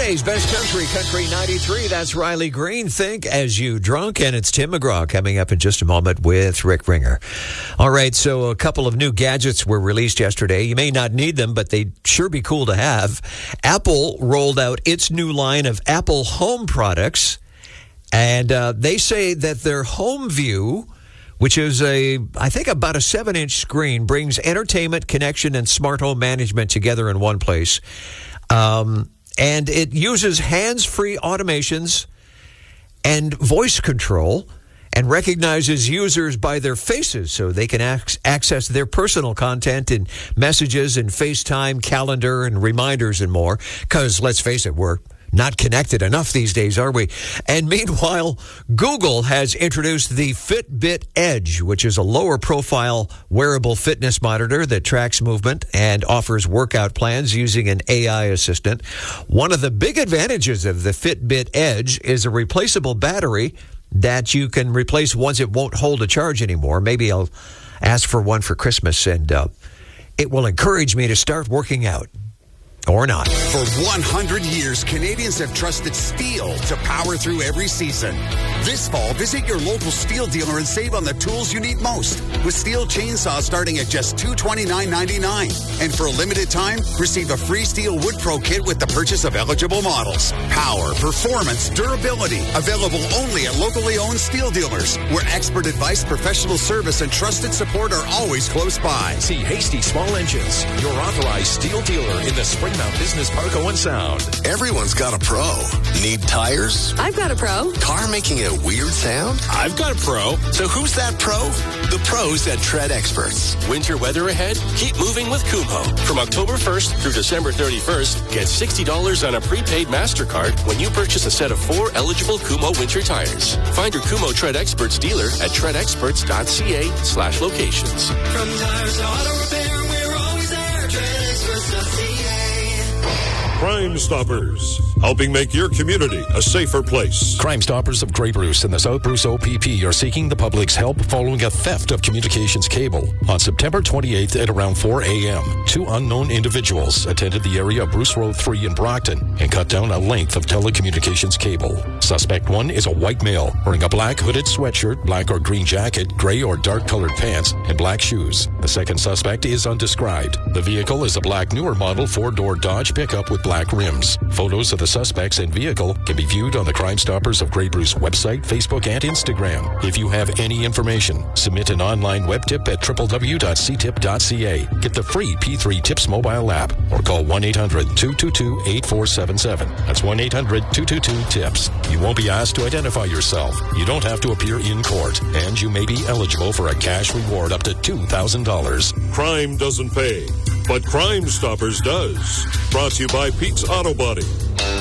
Today's best country, Country 93. That's Riley Green. Think As You Drunk. And it's Tim McGraw coming up in just a moment with Rick Ringer. All right, so a couple of new gadgets were released yesterday. You may not need them, but they'd sure be cool to have. Apple rolled out its new line of Apple Home products. And they say that their Home View, which is I think about a 7-inch screen, brings entertainment, connection, and smart home management together in one place. And it uses hands-free automations and voice control and recognizes users by their faces so they can access their personal content in messages and FaceTime, calendar, and reminders and more. Because, let's face it, we're not connected enough these days, are we? And meanwhile, Google has introduced the Fitbit Edge, which is a lower-profile wearable fitness monitor that tracks movement and offers workout plans using an AI assistant. One of the big advantages of the Fitbit Edge is a replaceable battery that you can replace once it won't hold a charge anymore. Maybe I'll ask for one for Christmas, and it will encourage me to start working out. Or not. For 100 years, Canadians have trusted Steel to power through every season. This fall, visit your local Steel dealer and save on the tools you need most. With Steel chainsaws starting at just $229.99. And for a limited time, receive a free Steel Wood Pro kit with the purchase of eligible models. Power, performance, durability. Available only at locally owned Steel dealers, where expert advice, professional service, and trusted support are always close by. See Hasty Small Engines, your authorized Steel dealer in the Springmount Business Park Owen Sound. Everyone's got a pro. Need tires? I've got a pro. Car making a weird sound? I've got a pro. So who's that pro? The pros at Tread Experts. Winter weather ahead? Keep moving with Kumho. From October 1st through December 31st, get $60 on a prepaid MasterCard when you purchase a set of 4 eligible Kumho winter tires. Find your Kumho Tread Experts dealer at treadexperts.ca/locations. From tires to auto repair, we're always there. TreadExperts.ca. Crime Stoppers, helping make your community a safer place. Crime Stoppers of Grey Bruce and the South Bruce OPP are seeking the public's help following a theft of communications cable. On September 28th at around 4 a.m., 2 unknown individuals attended the area of Bruce Road 3 in Brockton and cut down a length of telecommunications cable. Suspect 1 is a white male wearing a black hooded sweatshirt, black or green jacket, gray or dark colored pants, and black shoes. The second suspect is undescribed. The vehicle is a black newer model 4-door Dodge pickup with black rims. Photos of the suspects and vehicle can be viewed on the Crime Stoppers of Grey Bruce website, Facebook, and Instagram. If you have any information, submit an online web tip at www.ctip.ca. Get the free P3 Tips mobile app or call 1-800-222-8477. That's 1-800-222-TIPS. You won't be asked to identify yourself. You don't have to appear in court, and you may be eligible for a cash reward up to $2,000. Crime doesn't pay, but Crime Stoppers does. Brought to you by Pete's Auto Body.